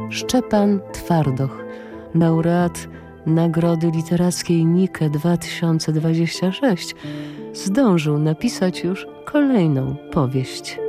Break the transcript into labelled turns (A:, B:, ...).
A: Szczepan Twardoch, laureat Nagrody Literackiej Nike 2026, zdążył napisać już kolejną powieść.